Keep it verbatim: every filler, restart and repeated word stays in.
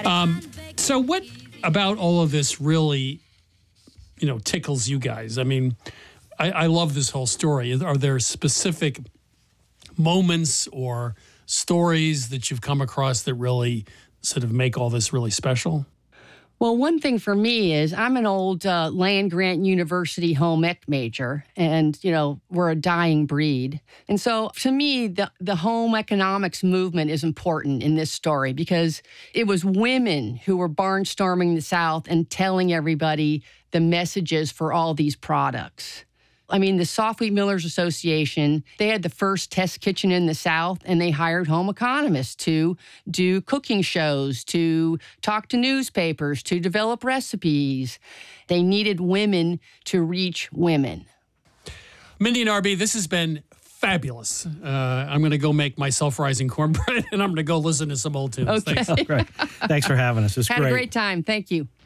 Um, so what about all of this really, you know, tickles you guys? I mean, I, I love this whole story. Are there specific moments or stories that you've come across that really sort of make all this really special? Well, one thing for me is I'm an old uh, land-grant university home ec major, and, you know, we're a dying breed. And so to me, the, the home economics movement is important in this story because it was women who were barnstorming the South and telling everybody the messages for all these products. I mean, the Soft Wheat Millers Association, they had the first test kitchen in the South, and they hired home economists to do cooking shows, to talk to newspapers, to develop recipes. They needed women to reach women. Mindy and R B, this has been fabulous. Uh, I'm going to go make my self-rising cornbread, and I'm going to go listen to some old tunes. Okay. Thanks. Great. Thanks for having us. It's Had great. a great time. Thank you.